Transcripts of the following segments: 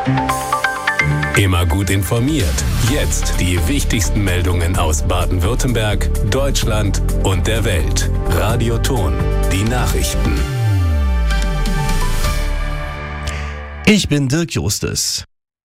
Immer gut informiert. Jetzt die wichtigsten Meldungen aus Baden-Württemberg, Deutschland und der Welt. Radio Ton, die Nachrichten. Ich bin Dirk Justus.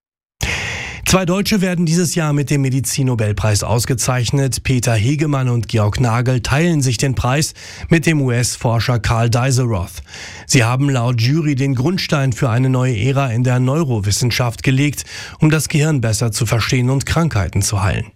2 Deutsche werden dieses Jahr mit dem Medizinnobelpreis ausgezeichnet. Peter Hegemann und Georg Nagel teilen sich den Preis mit dem US-Forscher Karl Deisseroth. Sie haben laut Jury den Grundstein für eine neue Ära in der Neurowissenschaft gelegt, um das Gehirn besser zu verstehen und Krankheiten zu heilen.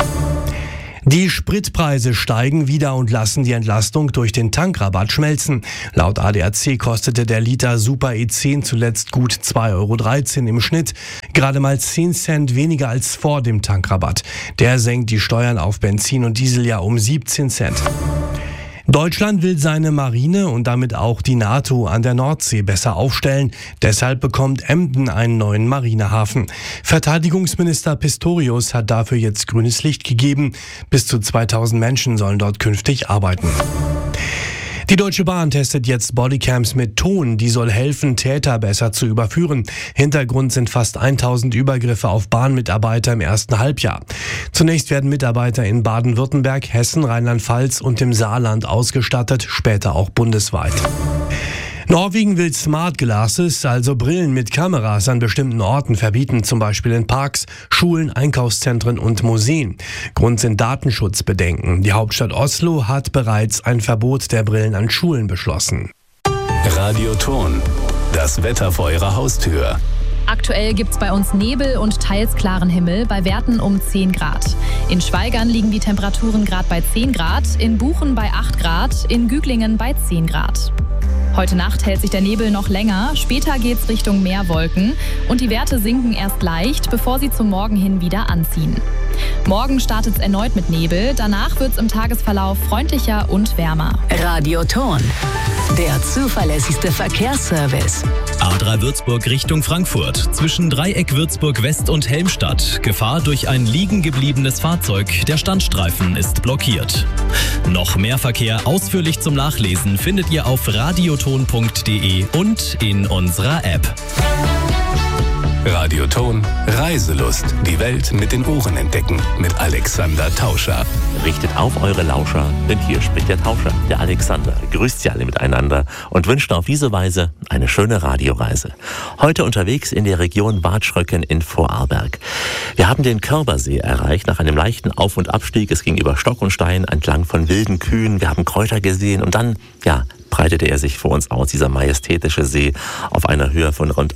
Die Spritpreise steigen wieder und lassen die Entlastung durch den Tankrabatt schmelzen. Laut ADAC kostete der Liter Super E10 zuletzt gut 2,13 € im Schnitt, gerade mal 10 Cent weniger als vor dem Tankrabatt. Der senkt die Steuern auf Benzin und Diesel ja um 17 Cent. Deutschland will seine Marine und damit auch die NATO an der Nordsee besser aufstellen. Deshalb bekommt Emden einen neuen Marinehafen. Verteidigungsminister Pistorius hat dafür jetzt grünes Licht gegeben. Bis zu 2000 Menschen sollen dort künftig arbeiten. Die Deutsche Bahn testet jetzt Bodycams mit Ton. Die soll helfen, Täter besser zu überführen. Hintergrund sind fast 1000 Übergriffe auf Bahnmitarbeiter im ersten Halbjahr. Zunächst werden Mitarbeiter in Baden-Württemberg, Hessen, Rheinland-Pfalz und dem Saarland ausgestattet, später auch bundesweit. Norwegen will Smart Glasses, also Brillen mit Kameras, an bestimmten Orten verbieten, zum Beispiel in Parks, Schulen, Einkaufszentren und Museen. Grund sind Datenschutzbedenken. Die Hauptstadt Oslo hat bereits ein Verbot der Brillen an Schulen beschlossen. Radio Ton, das Wetter vor Ihrer Haustür. Aktuell gibt's bei uns Nebel und teils klaren Himmel bei Werten um 10 Grad. In Schweigern liegen die Temperaturen gerade bei 10 Grad, in Buchen bei 8 Grad, in Güglingen bei 10 Grad. Heute Nacht hält sich der Nebel noch länger, später geht's Richtung Meerwolken und die Werte sinken erst leicht, bevor sie zum Morgen hin wieder anziehen. Morgen startet's erneut mit Nebel, danach wird's im Tagesverlauf freundlicher und wärmer. Radio Ton, der zuverlässigste Verkehrsservice. A3 Würzburg Richtung Frankfurt. Zwischen Dreieck Würzburg West und Helmstadt. Gefahr durch ein liegen gebliebenes Fahrzeug. Der Standstreifen ist blockiert. Noch mehr Verkehr ausführlich zum Nachlesen findet ihr auf radioton.de und in unserer App. Radio Ton, Reiselust. Die Welt mit den Ohren entdecken. Mit Alexander Tauscher. Richtet auf eure Lauscher, denn hier spricht der Tauscher, der Alexander. Grüßt sie alle miteinander und wünscht auf diese Weise eine schöne Radioreise. Heute unterwegs in der Region Bad Schröcken in Vorarlberg. Wir haben den Körbersee erreicht nach einem leichten Auf- und Abstieg. Es ging über Stock und Stein entlang von wilden Kühen. Wir haben Kräuter gesehen und dann, breitete er sich vor uns aus, dieser majestätische See auf einer Höhe von rund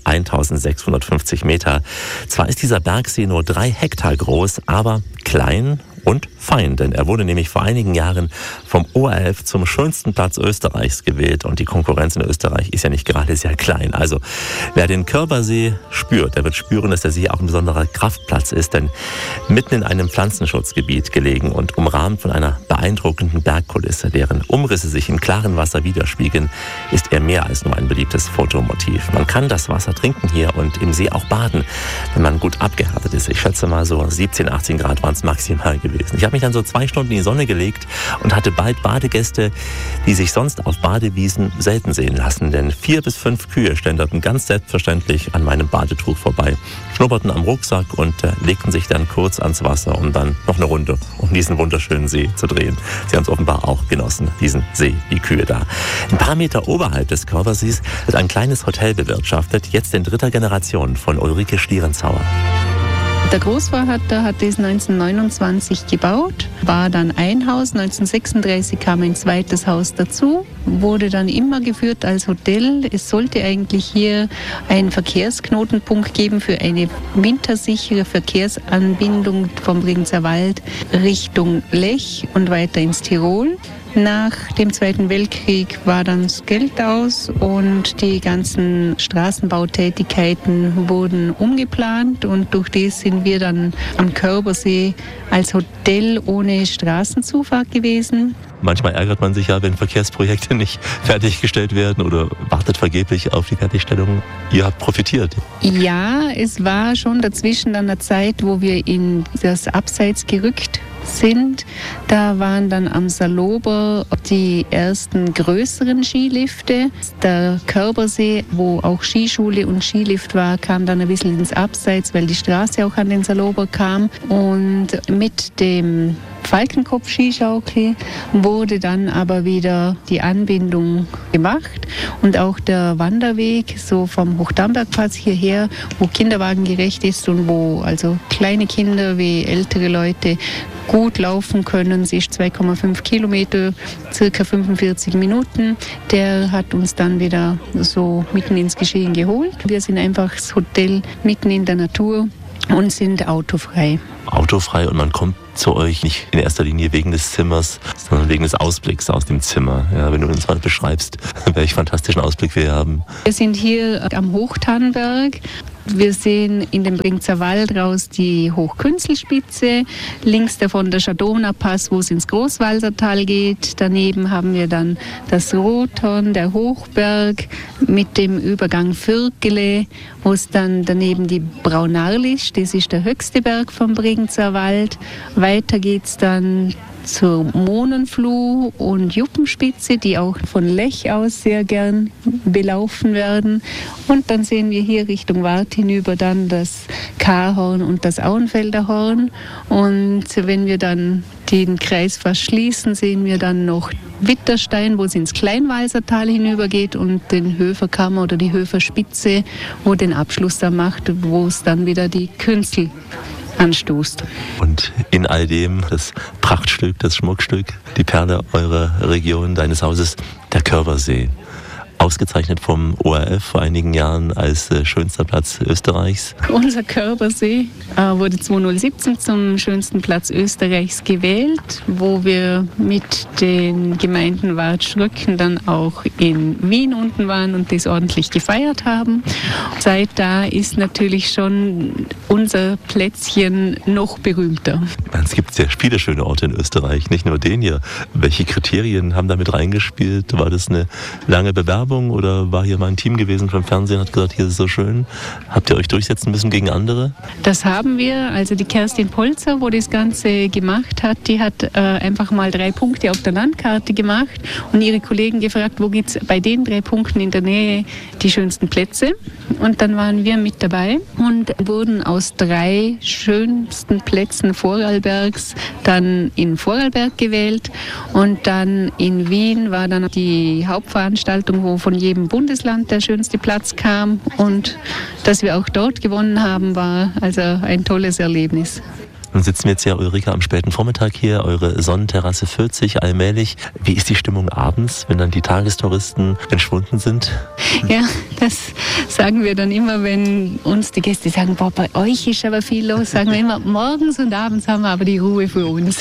1650 Meter. Zwar ist dieser Bergsee nur 3 Hektar groß, aber klein und fein, denn er wurde nämlich vor einigen Jahren vom ORF zum schönsten Platz Österreichs gewählt und die Konkurrenz in Österreich ist ja nicht gerade sehr klein. Also wer den Körbersee spürt, der wird spüren, dass der See auch ein besonderer Kraftplatz ist, denn mitten in einem Pflanzenschutzgebiet gelegen und umrahmt von einer beeindruckenden Bergkulisse, deren Umrisse sich im klaren Wasser widerspiegeln, ist er mehr als nur ein beliebtes Fotomotiv. Man kann das Wasser trinken hier und im See auch baden, wenn man gut abgehärtet ist. Ich schätze mal so 17, 18 Grad waren es maximal gewesen. Ich habe mich dann so 2 Stunden in die Sonne gelegt und hatte bald Badegäste, die sich sonst auf Badewiesen selten sehen lassen. Denn 4 bis 5 Kühe ständerten ganz selbstverständlich an meinem Badetuch vorbei, schnupperten am Rucksack und legten sich dann kurz ans Wasser, um dann noch eine Runde um diesen wunderschönen See zu drehen. Sie haben es offenbar auch genossen, diesen See, die Kühe da. Ein paar Meter oberhalb des Körbersees wird ein kleines Hotel bewirtschaftet, jetzt in 3. Generation von Ulrike Schlierenzauer. Der Großvater hat das 1929 gebaut, war dann ein Haus. 1936 kam ein zweites Haus dazu, wurde dann immer geführt als Hotel. Es sollte eigentlich hier einen Verkehrsknotenpunkt geben für eine wintersichere Verkehrsanbindung vom Bregenzer Wald Richtung Lech und weiter ins Tirol. Nach dem Zweiten Weltkrieg war dann das Geld aus und die ganzen Straßenbautätigkeiten wurden umgeplant und durch das sind wir dann am Körbersee als Hotel ohne Straßenzufahrt gewesen. Manchmal ärgert man sich ja, wenn Verkehrsprojekte nicht fertiggestellt werden oder wartet vergeblich auf die Fertigstellung. Ihr habt profitiert. Ja, es war schon dazwischen dann eine Zeit, wo wir in das Abseits gerückt sind. Da waren dann am Salober die ersten größeren Skilifte. Der Körbersee, wo auch Skischule und Skilift war, kam dann ein bisschen ins Abseits, weil die Straße auch an den Salober kam. Und mit dem Falkenkopf-Skischaukel wurde dann aber wieder die Anbindung gemacht und auch der Wanderweg so vom Hochdambergplatz hierher, wo kinderwagengerecht ist und wo also kleine Kinder wie ältere Leute gut laufen können. Sie ist 2,5 Kilometer, circa 45 Minuten. Der hat uns dann wieder so mitten ins Geschehen geholt. Wir sind einfach das Hotel mitten in der Natur und sind autofrei. Autofrei, und man kommt zu euch nicht in erster Linie wegen des Zimmers, sondern wegen des Ausblicks aus dem Zimmer. Ja, wenn du uns mal beschreibst, welch fantastischen Ausblick wir haben. Wir sind hier am Hochtannberg. Wir sehen in dem Bringzer Wald raus die Hochkünzelspitze, links davon der Schadowner-Pass, wo es ins Großwalsertal geht. Daneben haben wir dann das Rothorn, der Hochberg mit dem Übergang Vürkele, wo es dann daneben die Braunarl ist. Das ist der höchste Berg vom Bringzer Wald. Weiter geht es dann zur Mohnenfluh und Juppenspitze, die auch von Lech aus sehr gern belaufen werden. Und dann sehen wir hier Richtung Wart hinüber dann das Karhorn und das Auenfelder Horn. Und wenn wir dann den Kreis fast schließen, sehen wir dann noch Witterstein, wo es ins Kleinwalsertal hinübergeht, und den Höferkammer oder die Höferspitze, wo den Abschluss dann macht, wo es dann wieder die Künzel anstoßt. Und in all dem das Prachtstück, das Schmuckstück, die Perle eurer Region, deines Hauses, der Körbersee. Ausgezeichnet vom ORF vor einigen Jahren als schönster Platz Österreichs. Unser Körbersee wurde 2017 zum schönsten Platz Österreichs gewählt, wo wir mit den Gemeinden Watschröcken dann auch in Wien unten waren und das ordentlich gefeiert haben. Seit da ist natürlich schon unser Plätzchen noch berühmter. Es gibt sehr viele schöne Orte in Österreich, nicht nur den hier. Welche Kriterien haben damit reingespielt? War das eine lange Bewerbung oder war hier mal ein Team gewesen vom Fernsehen und hat gesagt, hier ist es so schön? Habt ihr euch durchsetzen müssen gegen andere? Das haben wir. Also die Kerstin Polzer, wo das Ganze gemacht hat, die hat einfach mal 3 Punkte auf der Landkarte gemacht und ihre Kollegen gefragt, wo gibt es bei den 3 Punkten in der Nähe die schönsten Plätze. Und dann waren wir mit dabei und wurden aus 3 schönsten Plätzen Vorarlbergs dann in Vorarlberg gewählt. Und dann in Wien war dann die Hauptveranstaltung, wo von jedem Bundesland der schönste Platz kam. Und dass wir auch dort gewonnen haben, war also ein tolles Erlebnis. Nun sitzen wir jetzt ja, Ulrike, am späten Vormittag hier. Eure Sonnenterrasse füllt sich allmählich. Wie ist die Stimmung abends, wenn dann die Tagestouristen entschwunden sind? Ja, das sagen wir dann immer, wenn uns die Gäste sagen, boah, bei euch ist aber viel los. Sagen wir immer, morgens und abends haben wir aber die Ruhe für uns.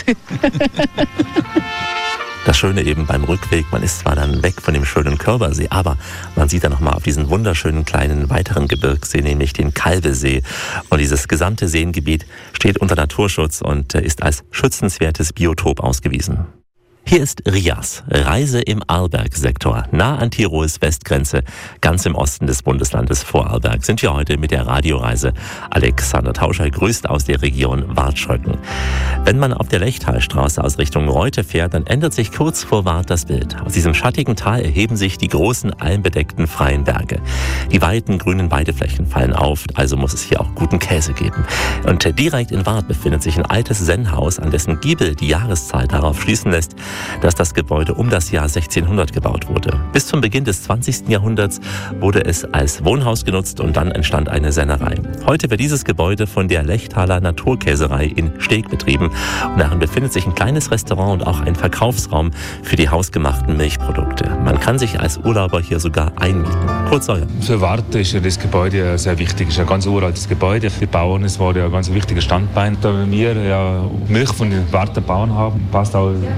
Das Schöne eben beim Rückweg, man ist zwar dann weg von dem schönen Körbersee, aber man sieht dann nochmal auf diesen wunderschönen kleinen weiteren Gebirgssee, nämlich den Calvesee. Und dieses gesamte Seengebiet steht unter Naturschutz und ist als schützenswertes Biotop ausgewiesen. Hier ist Rias, Reise im Arlberg-Sektor, nah an Tirols Westgrenze, ganz im Osten des Bundeslandes Vorarlberg. Sind wir heute mit der Radioreise. Alexander Tauscher grüßt aus der Region Watschröcken. Wenn man auf der Lechtalstraße aus Richtung Reute fährt, dann ändert sich kurz vor Wart das Bild. Aus diesem schattigen Tal erheben sich die großen almbedeckten freien Berge. Die weiten grünen Weideflächen fallen auf, also muss es hier auch guten Käse geben. Und direkt in Wart befindet sich ein altes Sennhaus, an dessen Giebel die Jahreszeit darauf schließen lässt, dass das Gebäude um das Jahr 1600 gebaut wurde. Bis zum Beginn des 20. Jahrhunderts wurde es als Wohnhaus genutzt und dann entstand eine Sennerei. Heute wird dieses Gebäude von der Lechtaler Naturkäserei in Steg betrieben und darin befindet sich ein kleines Restaurant und auch ein Verkaufsraum für die hausgemachten Milchprodukte. Man kann sich als Urlauber hier sogar einmieten. Kurt Seuer. Für Wart ist ja das Gebäude sehr wichtig. Es ist ein ganz uraltes Gebäude. Die Bauern, es war ja ein ganz wichtiges Standbein. Da wir ja Milch von den Warter Bauern haben, passt auch Käse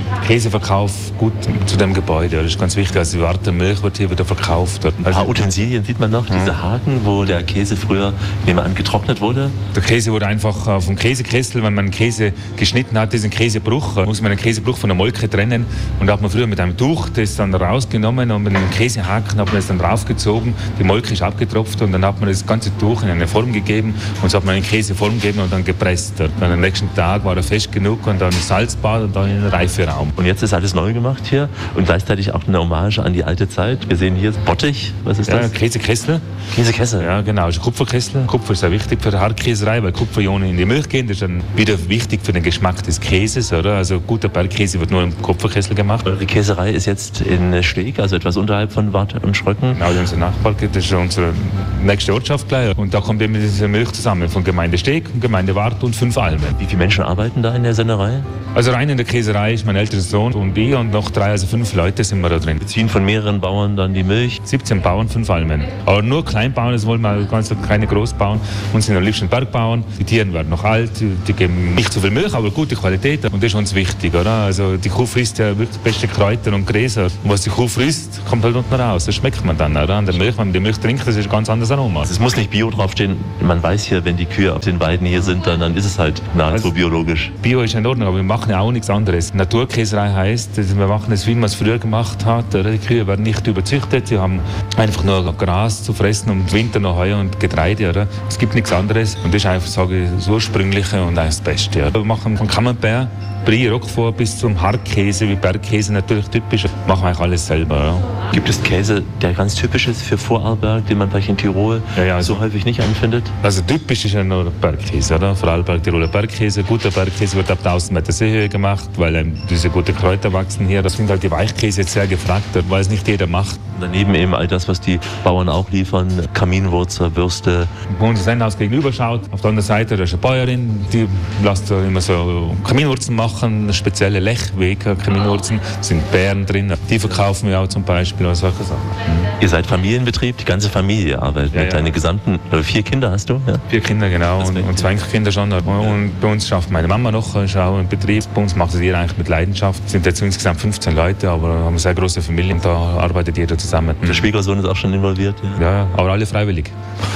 Käseverkauf gut zu dem Gebäude. Das ist ganz wichtig. Also die Warte Milch wird hier wieder verkauft. Ein paar Utensilien sieht man noch, diese Haken, wo der Käse früher, nehmen wir an, getrocknet wurde. Der Käse wurde einfach auf dem Käsekessel, wenn man einen Käse geschnitten hat, diesen Käsebruch, muss man den Käsebruch von der Molke trennen. Und da hat man früher mit einem Tuch das dann rausgenommen und mit einem Käsehaken hat man das dann draufgezogen. Die Molke ist abgetropft und dann hat man das ganze Tuch in eine Form gegeben und so hat man den Käse Form gegeben und dann gepresst. Und am nächsten Tag war er fest genug und dann Salzbad und dann in den Reiferaum. Und jetzt ist alles neu gemacht hier und gleichzeitig auch eine Hommage an die alte Zeit. Wir sehen hier Bottich, was ist das? Ja, Käsekessel. Käsekessel? Ja, genau, das ist Kupferkessel. Kupfer ist sehr wichtig für die Hartkäserei, weil Kupferionen in die Milch gehen. Das ist dann wieder wichtig für den Geschmack des Käses, oder? Also guter Bergkäse wird nur im Kupferkessel gemacht. Die Käserei ist jetzt in Steg, also etwas unterhalb von Wart und Schröcken. Genau, unser Nachbar, das ist unsere nächste Ortschaft gleich. Und da kommt eben diese Milch zusammen von Gemeinde Steg, Gemeinde Wart und 5 Almen. Wie viele Menschen arbeiten da in der Sennerei? Also rein in der Käserei ist mein älterer Sohn und ich und noch 3, also 5 Leute sind wir da drin. Beziehen von mehreren Bauern dann die Milch? 17 Bauern, 5 Almen. Aber nur Kleinbauern, das wollen wir ganz keine Großbauern. Uns sind am liebsten Bergbauern. Die Tiere werden noch alt, die geben nicht so viel Milch, aber gute Qualität. Und das ist uns wichtig, oder? Also die Kuh frisst ja wirklich beste Kräuter und Gräser. Und was die Kuh frisst, kommt halt unten raus. Das schmeckt man dann, oder? An der Milch, wenn man die Milch trinkt, das ist ein ganz anderes Aroma. Es muss nicht Bio draufstehen. Man weiß hier, wenn die Kühe auf den Weiden hier sind, dann ist es halt nahezu biologisch. Bio ist in Ordnung, aber wir machen ja auch nichts anderes. Naturkäserei heisst, wir machen es, wie man es früher gemacht hat. Die Kühe werden nicht überzüchtet, sie haben einfach nur Gras zu fressen und im Winter noch Heu und Getreide. Oder? Es gibt nichts anderes und das ist einfach, sage ich, das Ursprüngliche und das Beste. Oder? Wir machen von Camembert, Brie, Roquefort bis zum Hartkäse, wie Bergkäse natürlich typisch, machen wir eigentlich alles selber. Oder? Gibt es Käse, der ganz typisch ist für Vorarlberg, den man vielleicht in Tirol so häufig nicht anfindet? Also typisch ist ja nur Bergkäse, oder? Vorarlberg, Tiroler Bergkäse. Guter Bergkäse wird ab 1000 Meter Seehöhe gemacht, weil diese guten Kräuter wachsen hier. Das sind halt die Weichkäse jetzt sehr gefragt, weil es nicht jeder macht. Daneben eben all das, was die Bauern auch liefern, Kaminwurzel, Würste. Wo unser Sennhaus gegenüber schaut, auf der anderen Seite da ist eine Bäuerin, die lässt immer so Kaminwurzeln machen, spezielle Lechwege Kaminwurzeln, sind Beeren drin, die verkaufen wir auch zum Beispiel oder solche Sachen. Ihr seid Familienbetrieb, die ganze Familie arbeitet mit deinen gesamten, 4 Kinder hast du? Ja? 4 Kinder, genau, und 2 Enkelkinder schon. Und bei uns schafft meine Mama noch, ist auch im Betrieb. Bei uns macht es jeder eigentlich mit Leidenschaft. Es sind jetzt insgesamt 15 Leute, aber wir haben eine sehr große Familie und da arbeitet jeder zusammen. Der Schwiegersohn ist auch schon involviert? Ja, aber alle freiwillig.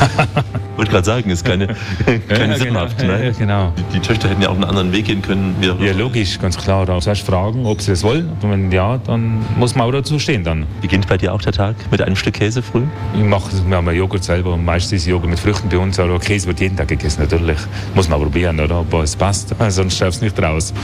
Ich wollte gerade sagen, ist keine sinnhaft. Genau, ne? genau. Die Töchter hätten ja auch einen anderen Weg gehen können. Ja, logisch, ganz klar. Da zuerst fragen, ob sie das wollen. Und wenn ja, dann muss man auch dazu stehen. Dann. Beginnt bei dir auch der Tag mit einem Stück Käse früh? Wir haben Joghurt selber und meistens ist Joghurt mit Früchten bei uns. Aber Käse wird jeden Tag gegessen, natürlich. Muss man probieren, oder? Ob es passt. Sonst schaffst du nicht raus.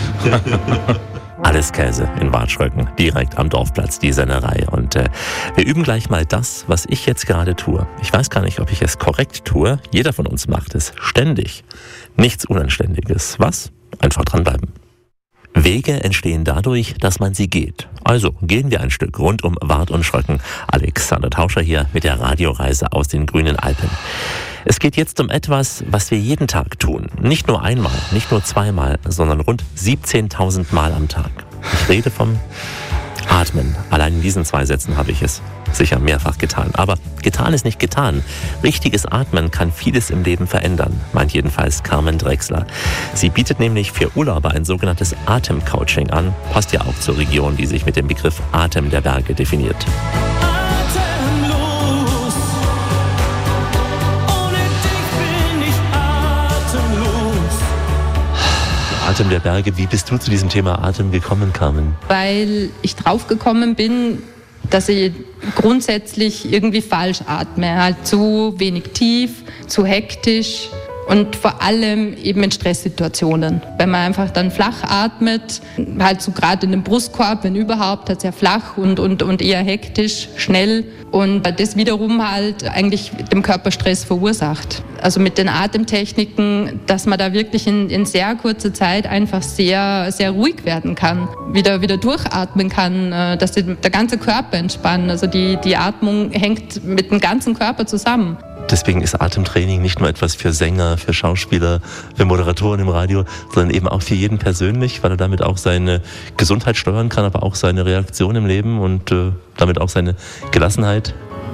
Alles Käse in Wart Schröcken, direkt am Dorfplatz, die Sennerei. Und wir üben gleich mal das, was ich jetzt gerade tue. Ich weiß gar nicht, ob ich es korrekt tue. Jeder von uns macht es ständig. Nichts Unanständiges. Was? Einfach dranbleiben. Wege entstehen dadurch, dass man sie geht. Also gehen wir ein Stück rund um Wart und Schröcken. Alexander Tauscher hier mit der Radioreise aus den grünen Alpen. Es geht jetzt um etwas, was wir jeden Tag tun. Nicht nur einmal, nicht nur zweimal, sondern rund 17.000 Mal am Tag. Ich rede vom Atmen. Allein in diesen 2 Sätzen habe ich es sicher mehrfach getan. Aber getan ist nicht getan. Richtiges Atmen kann vieles im Leben verändern, meint jedenfalls Carmen Drechsler. Sie bietet nämlich für Urlauber ein sogenanntes Atemcoaching an. Passt ja auch zur Region, die sich mit dem Begriff Atem der Berge definiert. Atem der Berge. Wie bist du zu diesem Thema Atem gekommen, Carmen? Weil ich drauf gekommen bin, dass ich grundsätzlich irgendwie falsch atme. Halt zu wenig tief, zu hektisch und vor allem eben in Stresssituationen. Wenn man einfach dann flach atmet, halt so gerade in dem Brustkorb, wenn überhaupt, halt sehr flach und eher hektisch, schnell. Und das wiederum halt eigentlich dem Körper Stress verursacht. Also mit den Atemtechniken, dass man da wirklich in sehr kurzer Zeit einfach sehr, sehr ruhig werden kann, wieder durchatmen kann, dass der ganze Körper entspannt. Also die Atmung hängt mit dem ganzen Körper zusammen. Deswegen ist Atemtraining nicht nur etwas für Sänger, für Schauspieler, für Moderatoren im Radio, sondern eben auch für jeden persönlich, weil er damit auch seine Gesundheit steuern kann, aber auch seine Reaktion im Leben und damit auch seine Gelassenheit.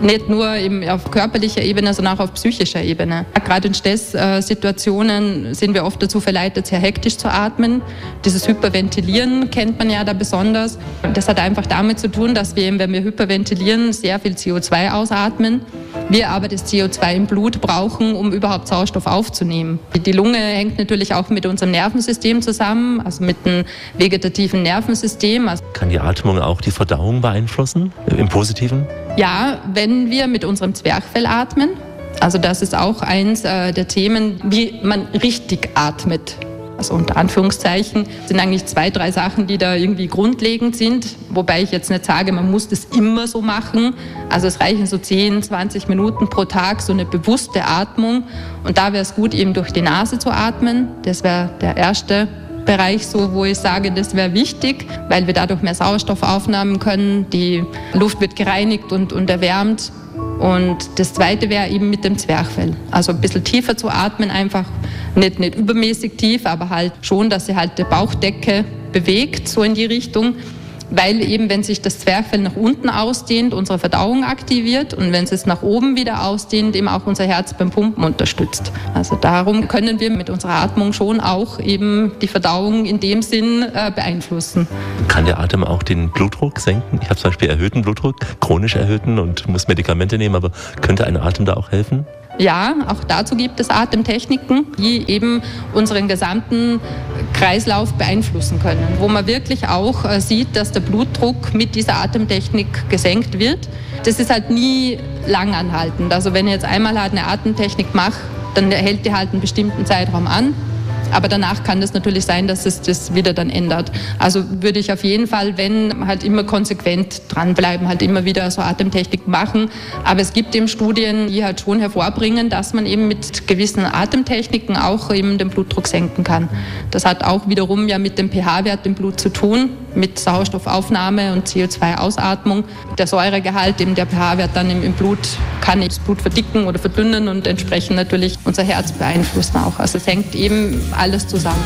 Nicht nur eben auf körperlicher Ebene, sondern auch auf psychischer Ebene. Gerade in Stresssituationen sind wir oft dazu verleitet, sehr hektisch zu atmen. Dieses Hyperventilieren kennt man ja da besonders. Das hat einfach damit zu tun, dass wir, wenn wir hyperventilieren, sehr viel CO2 ausatmen. Wir aber das CO2 im Blut brauchen, um überhaupt Sauerstoff aufzunehmen. Die Lunge hängt natürlich auch mit unserem Nervensystem zusammen, also mit dem vegetativen Nervensystem. Kann die Atmung auch die Verdauung beeinflussen, im Positiven? Ja, wenn wir mit unserem Zwerchfell atmen. Also das ist auch eins der Themen, wie man richtig atmet. Also unter Anführungszeichen sind eigentlich 2, 3 Sachen, die da irgendwie grundlegend sind. Wobei ich jetzt nicht sage, man muss das immer so machen. Also es reichen so 10, 20 Minuten pro Tag, so eine bewusste Atmung. Und da wäre es gut, eben durch die Nase zu atmen. Das wäre der erste Bereich, so, wo ich sage, das wäre wichtig, weil wir dadurch mehr Sauerstoff aufnehmen können. Die Luft wird gereinigt und erwärmt. Und das Zweite wäre eben mit dem Zwerchfell. Also ein bisschen tiefer zu atmen, einfach nicht übermäßig tief, aber halt schon, dass sie halt die Bauchdecke bewegt, so in die Richtung. Weil eben, wenn sich das Zwerchfell nach unten ausdehnt, unsere Verdauung aktiviert und wenn es nach oben wieder ausdehnt, eben auch unser Herz beim Pumpen unterstützt. Also darum können wir mit unserer Atmung schon auch eben die Verdauung in dem Sinn beeinflussen. Kann der Atem auch den Blutdruck senken? Ich habe zum Beispiel erhöhten Blutdruck, chronisch erhöhten und muss Medikamente nehmen, aber könnte ein Atem da auch helfen? Ja, auch dazu gibt es Atemtechniken, die eben unseren gesamten Kreislauf beeinflussen können, wo man wirklich auch sieht, dass der Blutdruck mit dieser Atemtechnik gesenkt wird. Das ist halt nie langanhaltend. Also wenn ich jetzt einmal halt eine Atemtechnik mache, dann hält die halt einen bestimmten Zeitraum an. Aber danach kann es natürlich sein, dass es das wieder dann ändert. Also würde ich auf jeden Fall, wenn, halt immer konsequent dranbleiben, halt immer wieder so Atemtechnik machen. Aber es gibt eben Studien, die halt schon hervorbringen, dass man eben mit gewissen Atemtechniken auch eben den Blutdruck senken kann. Das hat auch wiederum ja mit dem pH-Wert im Blut zu tun, mit Sauerstoffaufnahme und CO2-Ausatmung. Der Säuregehalt, eben der pH-Wert dann im Blut, kann das Blut verdicken oder verdünnen und entsprechend natürlich unser Herz beeinflussen auch. Also es hängt eben alles zusammen.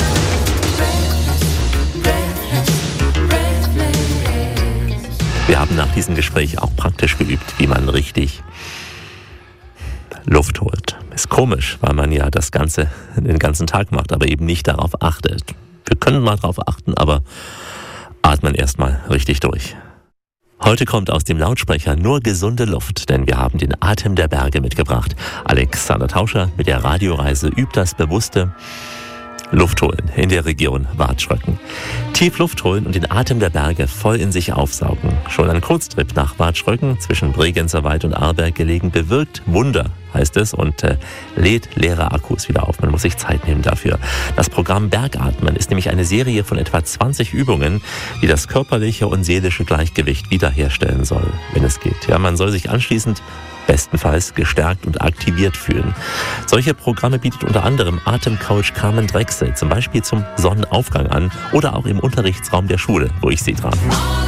Wir haben nach diesem Gespräch auch praktisch geübt, wie man richtig Luft holt. Ist komisch, weil man ja das Ganze den ganzen Tag macht, aber eben nicht darauf achtet. Wir können mal darauf achten, aber atmen erstmal richtig durch. Heute kommt aus dem Lautsprecher nur gesunde Luft, denn wir haben den Atem der Berge mitgebracht. Alexander Tauscher mit der Radioreise übt das bewusste Luft holen in der Region Watschröcken. Tief Luft holen und den Atem der Berge voll in sich aufsaugen. Schon ein Kurztrip nach Watschröcken, zwischen Bregenzer Wald und Arlberg gelegen, bewirkt Wunder, heißt es, und lädt leere Akkus wieder auf. Man muss sich Zeit nehmen dafür. Das Programm Bergatmen ist nämlich eine Serie von etwa 20 Übungen, die das körperliche und seelische Gleichgewicht wiederherstellen soll, wenn es geht. Ja, man soll sich anschließend bestenfalls gestärkt und aktiviert fühlen. Solche Programme bietet unter anderem Atemcoach Carmen Drechsel, zum Beispiel zum Sonnenaufgang an oder auch im Unterrichtsraum der Schule, wo ich sie traf.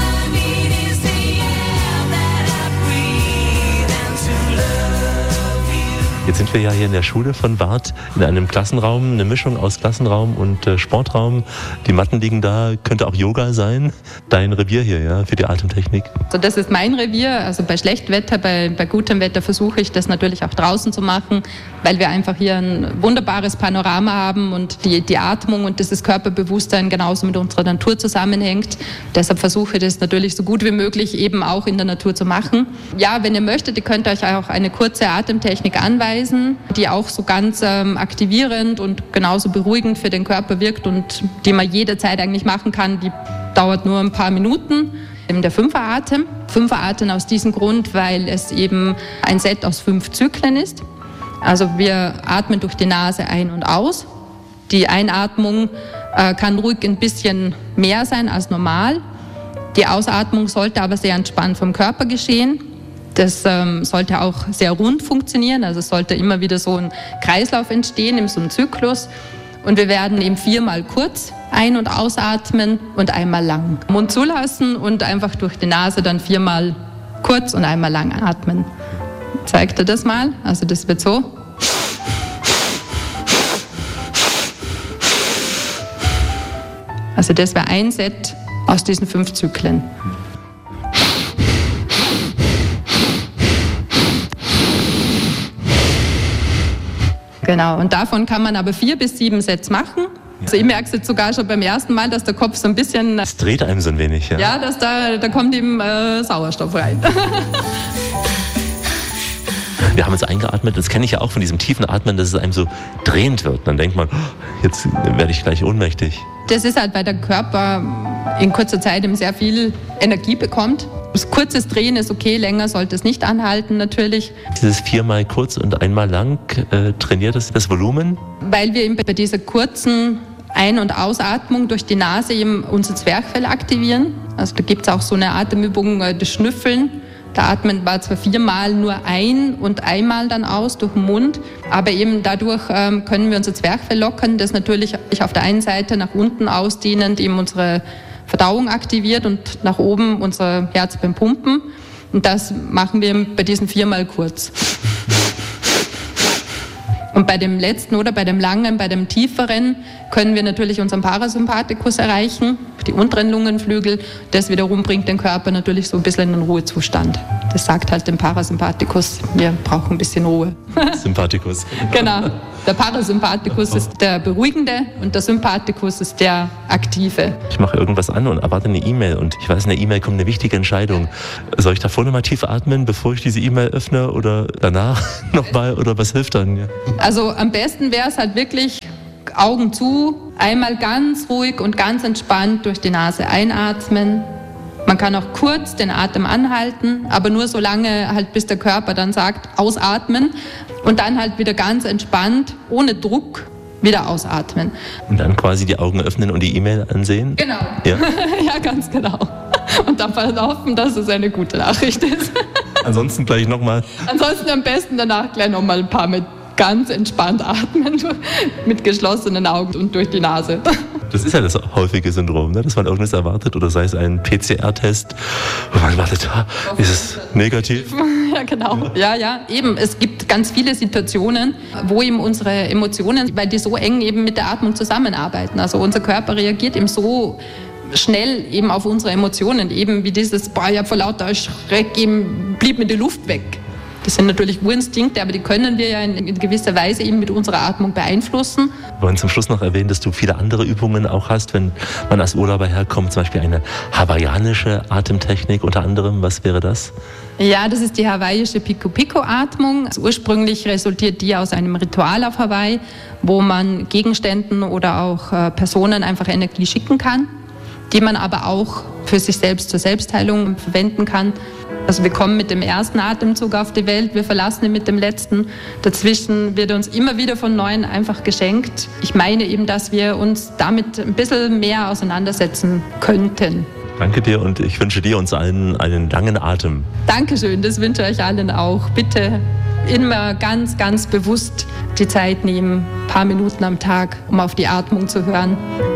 Jetzt sind wir ja hier in der Schule von Barth in einem Klassenraum, eine Mischung aus Klassenraum und Sportraum. Die Matten liegen da, könnte auch Yoga sein. Dein Revier hier, ja, für die Atemtechnik. So, das ist mein Revier. Also bei schlechtem Wetter, bei gutem Wetter versuche ich das natürlich auch draußen zu machen, weil wir einfach hier ein wunderbares Panorama haben und die Atmung und dieses Körperbewusstsein genauso mit unserer Natur zusammenhängt. Deshalb versuche ich das natürlich so gut wie möglich eben auch in der Natur zu machen. Ja, wenn ihr möchtet, ihr könnt euch auch eine kurze Atemtechnik anweisen, die auch so ganz aktivierend und genauso beruhigend für den Körper wirkt und die man jederzeit eigentlich machen kann. Die dauert nur ein paar Minuten. Der Fünferatem. Fünferatem aus diesem Grund, weil es eben ein Set aus 5 Zyklen ist. Also wir atmen durch die Nase ein und aus. Die Einatmung kann ruhig ein bisschen mehr sein als normal. Die Ausatmung sollte aber sehr entspannt vom Körper geschehen. Das sollte auch sehr rund funktionieren, also es sollte immer wieder so ein Kreislauf entstehen, in so einem Zyklus. Und wir werden eben 4-mal kurz ein- und ausatmen und einmal lang. Mund zulassen und einfach durch die Nase dann 4-mal kurz und einmal lang atmen. Zeigt er das mal? Also das wird so. Also das wäre ein Set aus diesen 5 Zyklen. Genau, und davon kann man aber 4 bis 7 Sets machen. Also ich merke es jetzt sogar schon beim ersten Mal, dass der Kopf so ein bisschen... Es dreht einem so ein wenig, ja. Ja, dass da kommt ihm Sauerstoff rein. Wir haben uns eingeatmet, das kenne ich ja auch von diesem tiefen Atmen, dass es einem so drehend wird. Dann denkt man, jetzt werde ich gleich ohnmächtig. Das ist halt, weil der Körper in kurzer Zeit eben sehr viel Energie bekommt. Das kurzes Drehen ist okay, länger sollte es nicht anhalten natürlich. Dieses 4-mal kurz und 1-mal lang, trainiert das Volumen? Weil wir eben bei dieser kurzen Ein- und Ausatmung durch die Nase eben unser Zwerchfell aktivieren. Also da gibt es auch so eine Atemübung, das Schnüffeln. Da atmen wir zwar 4-mal nur ein und 1-mal dann aus durch den Mund, aber eben dadurch können wir unser Zwerchfell lockern, das natürlich auf der einen Seite nach unten ausdehnend eben unsere Verdauung aktiviert und nach oben unser Herz beim Pumpen. Und das machen wir bei diesen 4-mal kurz. Und bei dem letzten oder bei dem langen, bei dem tieferen können wir natürlich unseren Parasympathikus erreichen, die unteren Lungenflügel. Das wiederum bringt den Körper natürlich so ein bisschen in den Ruhezustand. Das sagt halt dem Parasympathikus, wir brauchen ein bisschen Ruhe. Sympathikus. Genau. Der Parasympathikus ist der Beruhigende und der Sympathikus ist der Aktive. Ich mache irgendwas an und erwarte eine E-Mail und ich weiß, in der E-Mail kommt eine wichtige Entscheidung. Soll ich davor nochmal tief atmen, bevor ich diese E-Mail öffne oder danach nochmal oder was hilft dann? Ja. Also am besten wäre es halt wirklich Augen zu, einmal ganz ruhig und ganz entspannt durch die Nase einatmen. Man kann auch kurz den Atem anhalten, aber nur so lange halt, bis der Körper dann sagt, ausatmen und dann halt wieder ganz entspannt, ohne Druck, wieder ausatmen. Und dann quasi die Augen öffnen und die E-Mail ansehen? Genau. Ja, ja, ganz genau. Und dann hoffen, dass es eine gute Nachricht ist. Ansonsten gleich nochmal. Ansonsten am besten danach gleich nochmal ein paar mit ganz entspannt atmen, mit geschlossenen Augen und durch die Nase. Das ist ja das häufige Syndrom, ne? Dass man irgendwas erwartet oder sei es ein PCR-Test, wo man wartet, ist es negativ? Ja, genau. Ja, eben. Es gibt ganz viele Situationen, wo eben unsere Emotionen, weil die so eng eben mit der Atmung zusammenarbeiten. Also unser Körper reagiert eben so schnell eben auf unsere Emotionen, eben wie dieses, ich hab vor lauter Schreck eben blieb mir die Luft weg. Das sind natürlich Urinstinkte, aber die können wir ja in gewisser Weise eben mit unserer Atmung beeinflussen. Wir wollen zum Schluss noch erwähnen, dass du viele andere Übungen auch hast, wenn man als Urlauber herkommt, zum Beispiel eine hawaiianische Atemtechnik unter anderem. Was wäre das? Ja, das ist die hawaiische Pico-Pico-Atmung. Also ursprünglich resultiert die aus einem Ritual auf Hawaii, wo man Gegenständen oder auch Personen einfach Energie schicken kann, die man aber auch für sich selbst zur Selbstheilung verwenden kann. Also wir kommen mit dem ersten Atemzug auf die Welt, wir verlassen ihn mit dem letzten. Dazwischen wird uns immer wieder von Neuem einfach geschenkt. Ich meine eben, dass wir uns damit ein bisschen mehr auseinandersetzen könnten. Danke dir und ich wünsche dir uns allen einen langen Atem. Dankeschön, das wünsche ich euch allen auch. Bitte immer ganz, ganz bewusst die Zeit nehmen, ein paar Minuten am Tag, um auf die Atmung zu hören.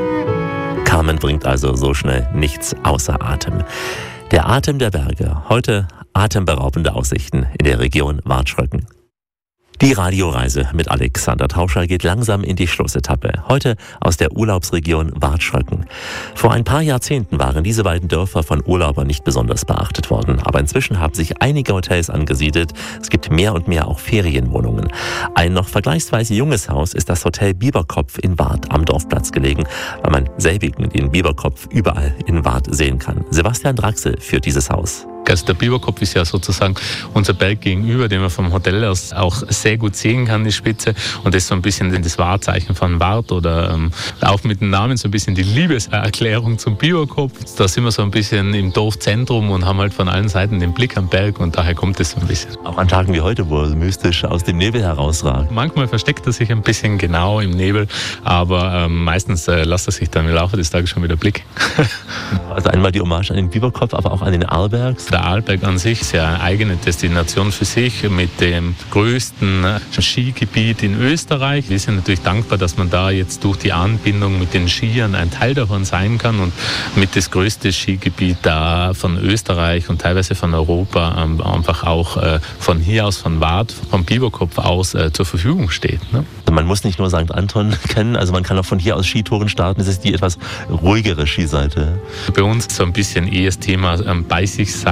Carmen bringt also so schnell nichts außer Atem. Der Atem der Berge. Heute atemberaubende Aussichten in der Region Watschröcken. Die Radioreise mit Alexander Tauscher geht langsam in die Schlussetappe. Heute aus der Urlaubsregion Watschröcken. Vor ein paar Jahrzehnten waren diese beiden Dörfer von Urlaubern nicht besonders beachtet worden. Aber inzwischen haben sich einige Hotels angesiedelt. Es gibt mehr und mehr auch Ferienwohnungen. Ein noch vergleichsweise junges Haus ist das Hotel Bieberkopf in Wart am Dorfplatz gelegen, weil man selbigen den Bieberkopf überall in Wart sehen kann. Sebastian Draxel führt dieses Haus. Also der Bieberkopf ist ja sozusagen unser Berg gegenüber, den man vom Hotel aus auch sehr gut sehen kann, die Spitze. Und das ist so ein bisschen das Wahrzeichen von Wart oder auch mit dem Namen so ein bisschen die Liebeserklärung zum Bieberkopf. Da sind wir so ein bisschen im Dorfzentrum und haben halt von allen Seiten den Blick am Berg und daher kommt es so ein bisschen. Auch an Tagen wie heute, wo er mystisch aus dem Nebel herausragt. Manchmal versteckt er sich ein bisschen genau im Nebel, aber meistens lässt er sich dann im Laufe des Tages schon wieder blicken. Also einmal die Hommage an den Bieberkopf, aber auch an den Arlberg. Der Arlberg an sich ist ja eine eigene Destination für sich mit dem größten Skigebiet in Österreich. Wir sind natürlich dankbar, dass man da jetzt durch die Anbindung mit den Skiern ein Teil davon sein kann und mit das größte Skigebiet da von Österreich und teilweise von Europa einfach auch von hier aus, von Wart, vom Bieberkopf aus zur Verfügung steht. Ne? Man muss nicht nur St. Anton kennen, also man kann auch von hier aus Skitouren starten. Das ist die etwas ruhigere Skiseite. Bei uns so ein bisschen eher das Thema bei sich sein.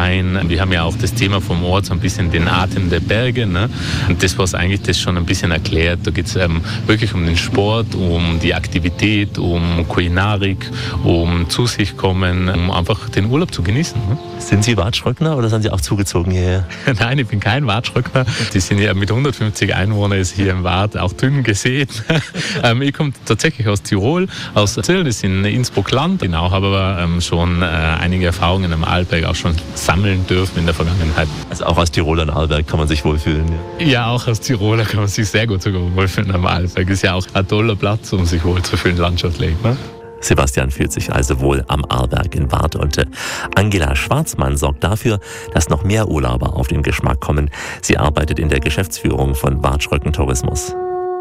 ein. Wir haben ja auch das Thema vom Ort, so ein bisschen den Atem der Berge. Ne? Und das, was eigentlich das schon ein bisschen erklärt, da geht es wirklich um den Sport, um die Aktivität, um Kulinarik, um zu sich kommen, um einfach den Urlaub zu genießen. Ne? Sind Sie Watschröckner oder sind Sie auch zugezogen hierher? Nein, ich bin kein Watschröckner. Die sind ja mit 150 Einwohnern ist hier im Wart auch dünn gesät. Ich komme tatsächlich aus Tirol, aus Zell, das ist in Innsbruck-Land. Genau, habe aber schon einige Erfahrungen am Arlberg auch schon sammeln dürfen in der Vergangenheit. Also auch als Tiroler am Arlberg kann man sich wohlfühlen? Ja, auch als Tiroler kann man sich sehr gut sogar wohlfühlen am Arlberg. Ist ja auch ein toller Platz, um sich wohlzufühlen landschaftlich. Ne? Sebastian fühlt sich also wohl am Arlberg in Wart und Angela Schwarzmann sorgt dafür, dass noch mehr Urlauber auf den Geschmack kommen. Sie arbeitet in der Geschäftsführung von Watschröcken Tourismus.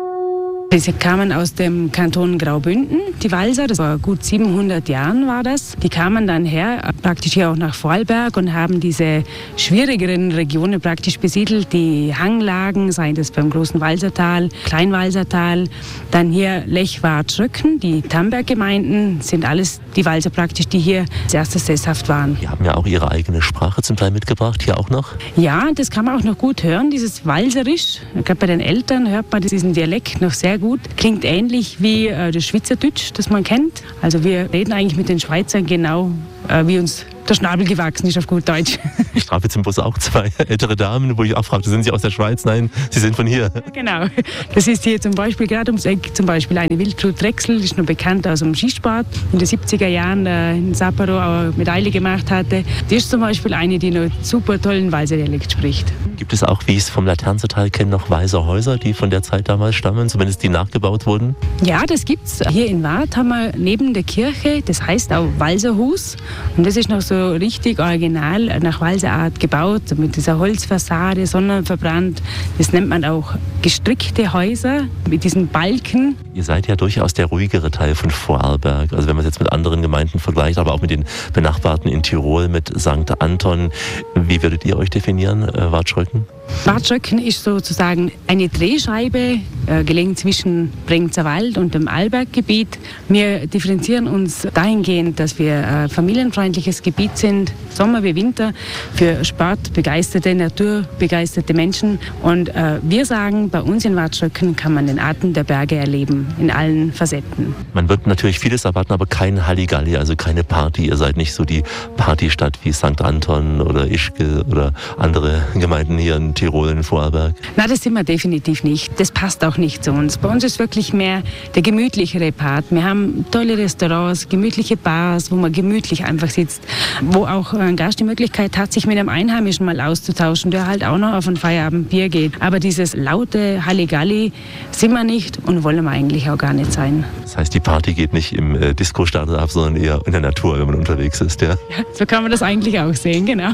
Sie kamen aus dem Kanton Graubünden, die Walser, das war gut 700 Jahren war das. Die kamen dann her, praktisch hier auch nach Vorarlberg und haben diese schwierigeren Regionen praktisch besiedelt, die Hanglagen, seien das beim großen Walsertal, Kleinwalsertal, dann hier Lech, Watschröcken, die Tamberg-Gemeinden, sind alles die Walser praktisch, die hier als erstes sesshaft waren. Die haben ja auch ihre eigene Sprache zum Teil mitgebracht, hier auch noch? Ja, das kann man auch noch gut hören, dieses Walserisch. Gerade bei den Eltern hört man diesen Dialekt noch sehr gut. Klingt ähnlich wie das Schweizerdeutsch, das man kennt. Also wir reden eigentlich mit den Schweizern genau, wie uns der Schnabel gewachsen ist auf gut Deutsch. Ich traf jetzt im Bus auch 2 ältere Damen, wo ich auch fragte, sind Sie aus der Schweiz? Nein, Sie sind von hier. Genau. Das ist hier zum Beispiel gerade ums Eck, zum Beispiel eine Wiltrud Drechsel, die ist noch bekannt aus dem Skisport. In den 70er Jahren in Sapporo auch Medaille gemacht hatte. Die ist zum Beispiel eine, die noch super tollen Walserdialekt spricht. Gibt es auch, wie ich es vom Laternsertal kenne, noch Walser Häuser, die von der Zeit damals stammen, zumindest die nachgebaut wurden? Ja, das gibt's. Hier in Wart haben wir neben der Kirche, das heißt auch Walserhus. Und das ist noch so richtig original nach Walserart gebaut, mit dieser Holzfassade, sonnenverbrannt. Das nennt man auch gestrickte Häuser mit diesen Balken. Ihr seid ja durchaus der ruhigere Teil von Vorarlberg. Also wenn man es jetzt mit anderen Gemeinden vergleicht, aber auch mit den benachbarten in Tirol, mit St. Anton. Wie würdet ihr euch definieren, Watschröcken? Watschröcken ist sozusagen eine Drehscheibe, gelegen zwischen Bregenzerwald Wald und dem Arlberggebiet. Wir differenzieren uns dahingehend, dass wir ein familienfreundliches Gebiet sind, Sommer wie Winter, für sportbegeisterte, naturbegeisterte Menschen. Und wir sagen, bei uns in Watschröcken kann man den Atem der Berge erleben, in allen Facetten. Man wird natürlich vieles erwarten, aber kein Halligalli, also keine Party. Ihr seid nicht so die Partystadt wie St. Anton oder Ischgl oder andere Gemeinden hier in Tirol, in Vorarlberg. Na, das sind wir definitiv nicht. Das passt auch nicht zu uns. Bei uns ist wirklich mehr der gemütlichere Part. Wir haben tolle Restaurants, gemütliche Bars, wo man gemütlich einfach sitzt, wo auch ein Gast die Möglichkeit hat, sich mit einem Einheimischen mal auszutauschen, der halt auch noch auf ein Feierabendbier geht. Aber dieses laute Halligalli sind wir nicht und wollen wir eigentlich auch gar nicht sein. Das heißt, die Party geht nicht im Disco-Stadel ab, sondern eher in der Natur, wenn man unterwegs ist, ja? Ja, so kann man das eigentlich auch sehen, genau.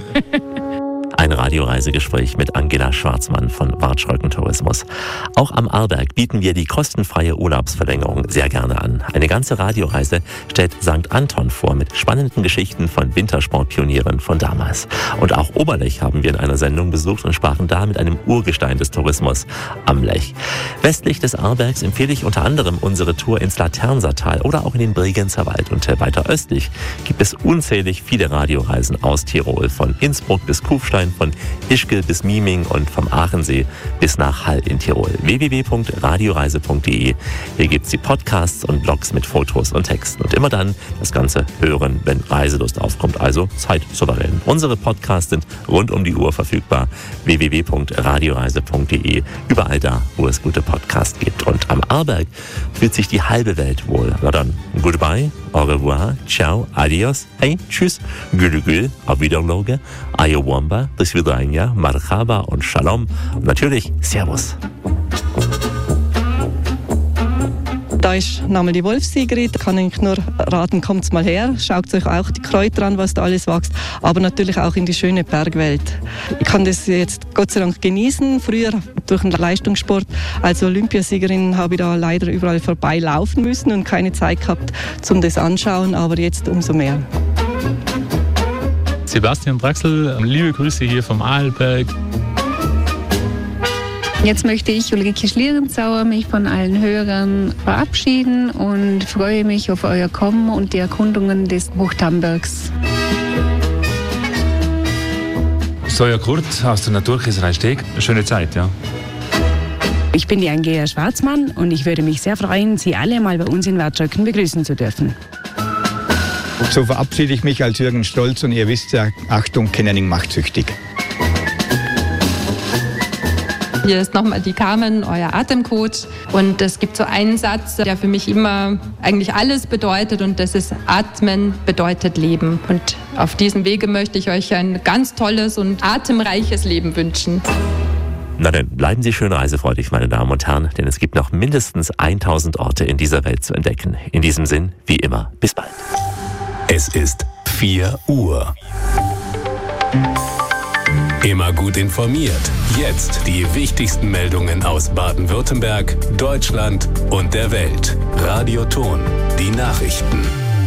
Ein Radioreisegespräch mit Angela Schwarzmann von Watschröcken Tourismus. Auch am Arlberg bieten wir die kostenfreie Urlaubsverlängerung sehr gerne an. Eine ganze Radioreise stellt St. Anton vor mit spannenden Geschichten von Wintersportpionieren von damals. Und auch Oberlech haben wir in einer Sendung besucht und sprachen da mit einem Urgestein des Tourismus am Lech. Westlich des Arlbergs empfehle ich unter anderem unsere Tour ins Laternsertal oder auch in den Bregenzer Wald. Und weiter östlich gibt es unzählig viele Radioreisen aus Tirol, von Innsbruck bis Kufstein, von Ischgl bis Mieming und vom Aachensee bis nach Hall in Tirol. www.radioreise.de. Hier gibt es die Podcasts und Blogs mit Fotos und Texten. Und immer dann das Ganze hören, wenn Reiselust aufkommt, also zeitsouverän. Unsere Podcasts sind rund um die Uhr verfügbar. www.radioreise.de. Überall da, wo es gute Podcasts gibt. Und am Arlberg fühlt sich die halbe Welt wohl. Na dann, goodbye, au revoir, ciao, adios, hey, tschüss, gül, auf Wiederloge, ayowamba, bis wieder ein Jahr, marhaba und shalom. Und natürlich Servus. Da ist nochmal die Wolfsiegerin, da kann ich nur raten, kommt mal her, schaut euch auch die Kräuter an, was da alles wächst, aber natürlich auch in die schöne Bergwelt. Ich kann das jetzt Gott sei Dank genießen, früher durch den Leistungssport als Olympiasiegerin habe ich da leider überall vorbeilaufen müssen und keine Zeit gehabt zum das anschauen, aber jetzt umso mehr. Sebastian Drechsel, liebe Grüße hier vom Arlberg. Jetzt möchte ich, Ulrike Schlierenzauer, mich von allen Hörern verabschieden und freue mich auf euer Kommen und die Erkundungen des Hochtambergs. Soja Kurt aus der Naturkäserei Steg. Eine schöne Zeit, ja. Ich bin die Angela Schwarzmann und ich würde mich sehr freuen, Sie alle mal bei uns in Watschröcken begrüßen zu dürfen. So verabschiede ich mich als Jürgen Stolz und ihr wisst ja, Achtung, Kennerning macht süchtig. Hier ist nochmal die Carmen, euer Atemcoach. Und es gibt so einen Satz, der für mich immer eigentlich alles bedeutet, und das ist: Atmen bedeutet Leben. Und auf diesem Wege möchte ich euch ein ganz tolles und atemreiches Leben wünschen. Na dann bleiben Sie schön reisefreudig, meine Damen und Herren, denn es gibt noch mindestens 1000 Orte in dieser Welt zu entdecken. In diesem Sinn, wie immer, bis bald. Es ist 4 Uhr. Immer gut informiert. Jetzt die wichtigsten Meldungen aus Baden-Württemberg, Deutschland und der Welt. Radioton, die Nachrichten.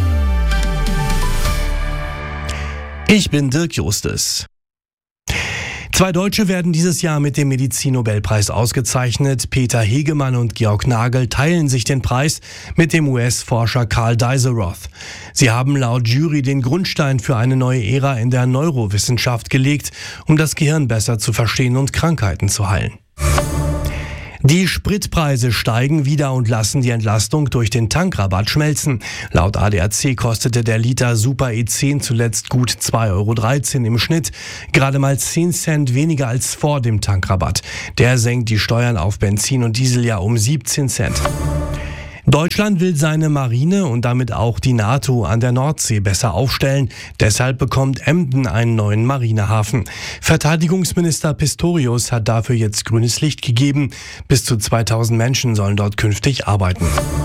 Ich bin Dirk Justes. 2 Deutsche werden dieses Jahr mit dem Medizinnobelpreis ausgezeichnet. Peter Hegemann und Georg Nagel teilen sich den Preis mit dem US-Forscher Carl Deiseroth. Sie haben laut Jury den Grundstein für eine neue Ära in der Neurowissenschaft gelegt, um das Gehirn besser zu verstehen und Krankheiten zu heilen. Die Spritpreise steigen wieder und lassen die Entlastung durch den Tankrabatt schmelzen. Laut ADAC kostete der Liter Super E10 zuletzt gut 2,13 € im Schnitt, gerade mal 10 Cent weniger als vor dem Tankrabatt. Der senkt die Steuern auf Benzin und Diesel ja um 17 Cent. Deutschland will seine Marine und damit auch die NATO an der Nordsee besser aufstellen. Deshalb bekommt Emden einen neuen Marinehafen. Verteidigungsminister Pistorius hat dafür jetzt grünes Licht gegeben. Bis zu 2000 Menschen sollen dort künftig arbeiten.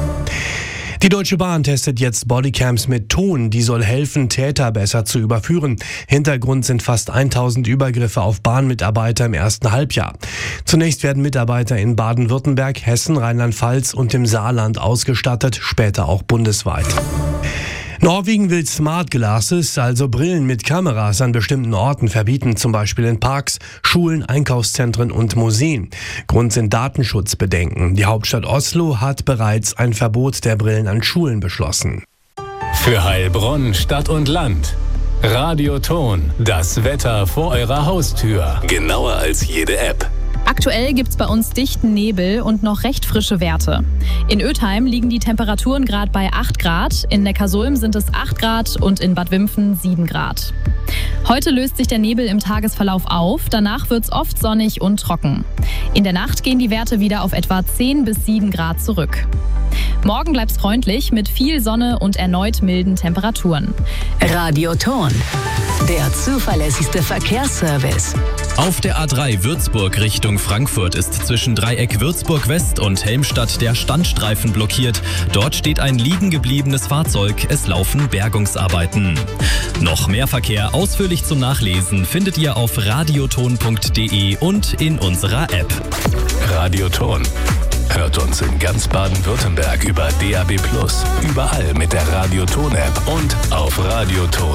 Die Deutsche Bahn testet jetzt Bodycams mit Ton, die soll helfen, Täter besser zu überführen. Hintergrund sind fast 1000 Übergriffe auf Bahnmitarbeiter im ersten Halbjahr. Zunächst werden Mitarbeiter in Baden-Württemberg, Hessen, Rheinland-Pfalz und dem Saarland ausgestattet, später auch bundesweit. Norwegen will Smart Glasses, also Brillen mit Kameras, an bestimmten Orten verbieten, zum Beispiel in Parks, Schulen, Einkaufszentren und Museen. Grund sind Datenschutzbedenken. Die Hauptstadt Oslo hat bereits ein Verbot der Brillen an Schulen beschlossen. Für Heilbronn, Stadt und Land. Radioton, das Wetter vor eurer Haustür. Genauer als jede App. Aktuell gibt's bei uns dichten Nebel und noch recht frische Werte. In Ötheim liegen die Temperaturen gerade bei 8 Grad, in Neckarsulm sind es 8 Grad und in Bad Wimpfen 7 Grad. Heute löst sich der Nebel im Tagesverlauf auf, danach wird's oft sonnig und trocken. In der Nacht gehen die Werte wieder auf etwa 10 bis 7 Grad zurück. Morgen bleibt's freundlich mit viel Sonne und erneut milden Temperaturen. Radioton, der zuverlässigste Verkehrsservice. Auf der A3 Würzburg Richtung Frankfurt ist zwischen Dreieck Würzburg West und Helmstadt der Standstreifen blockiert. Dort steht ein liegen gebliebenes Fahrzeug. Es laufen Bergungsarbeiten. Noch mehr Verkehr ausführlich zum Nachlesen findet ihr auf radioton.de und in unserer App. Radioton. Hört uns in ganz Baden-Württemberg über DAB+, überall mit der Radioton-App und auf radioton.de.